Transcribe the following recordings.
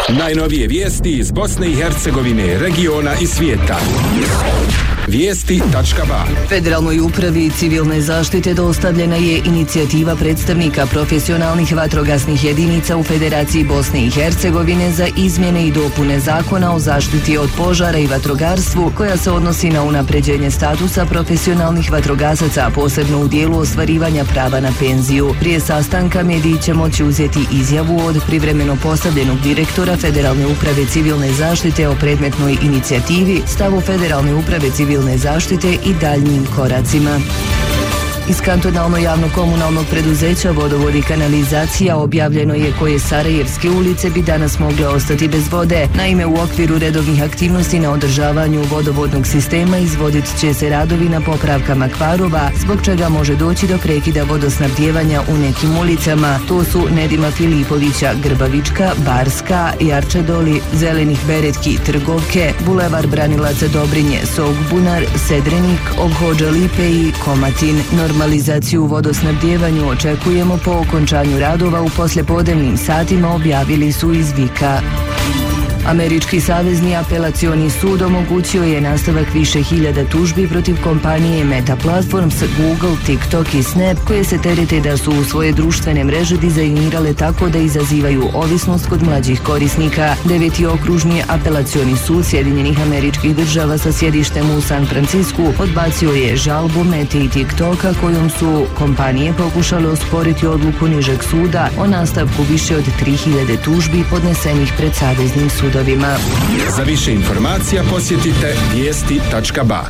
Najnovije vijesti iz Bosne i Hercegovine, regiona i svijeta. Vijesti.ba. Federalnoj upravi civilne zaštite dostavljena je inicijativa predstavnika profesionalnih vatrogasnih jedinica u Federaciji Bosne i Hercegovine za izmjene i dopune zakona o zaštiti od požara i vatrogarstvu, koja se odnosi na unapređenje statusa profesionalnih vatrogasaca, posebno u dijelu ostvarivanja prava na penziju. Prije sastanka mediji će moći uzeti izjavu od privremeno postavljenog direktora Federalne uprave civilne zaštite o predmetnoj inicijativi, stavu Federalne uprave civilne zaštite i daljnjim koracima. Iz kantonalno javno-komunalnog preduzeća Vodovod i kanalizacija objavljeno je koje Sarajevske ulice bi danas mogle ostati bez vode. Naime, u okviru redovnih aktivnosti na održavanju vodovodnog sistema izvodit će se radovi na popravkama kvarova, zbog čega može doći do prekida vodosnabdijevanja u nekim ulicama. To su Nedima Filipovića, Grbavička, Barska, Jarčadoli, Zelenih Beretki, Trgovke, Bulevar Branilaca Dobrinje, Sogbunar, Sedrenik, Obhođa Lipe i Komatin. Normalizaciju u vodosnabdijevanju očekujemo po okončanju radova u poslijepodnevnim satima, objavili su iz Vika. Američki savezni apelacioni sud omogućio je nastavak više hiljada tužbi protiv kompanije Meta Platforms, Google, TikTok i Snap, koje se terete da su u svoje društvene mreže dizajnirale tako da izazivaju ovisnost kod mlađih korisnika. 9. okružni apelacioni sud Sjedinjenih Američkih Država sa sjedištem u San Francisku odbacio je žalbu Mete i TikToka, kojom su kompanije pokušale osporiti odluku nižeg suda o nastavku više od 3000 tužbi podnesenih pred saveznim sudom. Za više informacija posjetite vijesti.ba.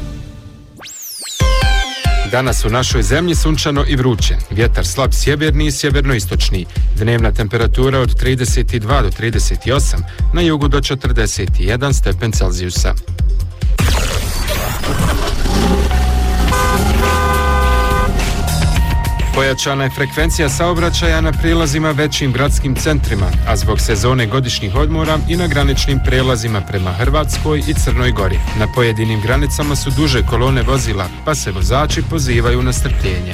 Danas u našoj zemlji sunčano i vruće. Vjetar slab sjeverni i sjevernoistočni. Dnevna temperatura od 32 do 38, na jugu do 41 stepen Celzijusa. Pojačana je frekvencija saobraćaja na prijelazima većim gradskim centrima, a zbog sezone godišnjih odmora i na graničnim prijelazima prema Hrvatskoj i Crnoj Gori. Na pojedinim granicama su duže kolone vozila, pa se vozači pozivaju na strpljenje.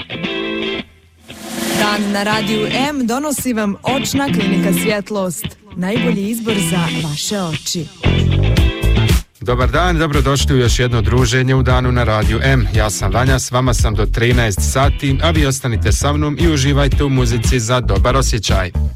Dan na Radiju M donosi vam Očna klinika Svjetlost. Najbolji izbor za vaše oči. Dobar dan, dobrodošli u još jedno druženje u Danu na Radiju M. Ja sam Vanja, s vama sam do 13 sati, a vi ostanite sa mnom i uživajte u muzici za dobar osjećaj.